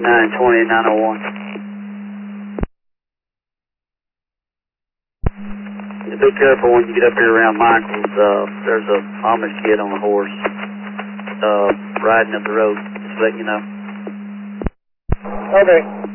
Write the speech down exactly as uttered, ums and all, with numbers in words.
nine twenty, nine oh one. Yeah, be careful when you get up here around Michael's. Uh, there's a Amish kid on a horse uh, riding up the road. Just let you know. Okay.